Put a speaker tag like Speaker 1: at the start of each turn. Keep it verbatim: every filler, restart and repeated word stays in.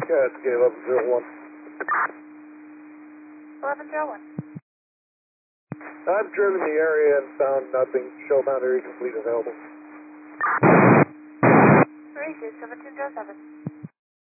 Speaker 1: Yeah, it's K eleven zero one.
Speaker 2: eleven zero one.
Speaker 1: I've driven the area and found nothing. Show boundary complete available.
Speaker 2: three two seven two zero seven.